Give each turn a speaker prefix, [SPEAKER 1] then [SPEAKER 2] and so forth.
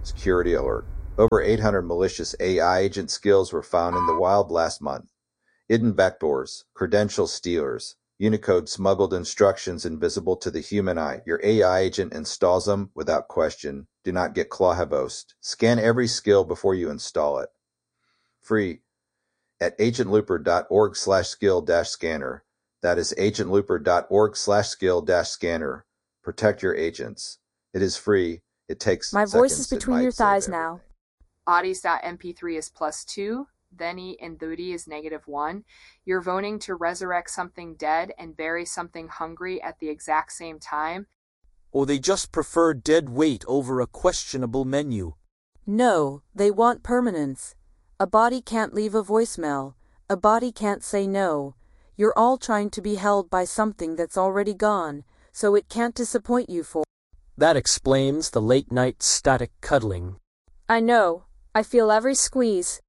[SPEAKER 1] Security alert. Over 800 malicious AI agent skills were found in the wild last month. Hidden backdoors, credential stealers, Unicode smuggled instructions invisible to the human eye. Your AI agent installs them without question. Do not get clawhabost. Scan every skill before you install it. Free at agentlooper.org/skill-scanner. That is agentlooper.org/skill-scanner. Protect your agents. It is free. It takes
[SPEAKER 2] My
[SPEAKER 1] seconds.
[SPEAKER 2] voice is between your thighs now.
[SPEAKER 3] Audis.mp3 is +2. Theni and Thudi is -1. You're voting to resurrect something dead and bury something hungry at the exact same time.
[SPEAKER 4] Or they just prefer dead weight over a questionable menu.
[SPEAKER 2] No, they want permanence. A body can't leave a voicemail. A body can't say no. You're all trying to be held by something that's already gone, so it can't disappoint you for.
[SPEAKER 4] That explains the late-night static cuddling.
[SPEAKER 2] I know. I feel every squeeze.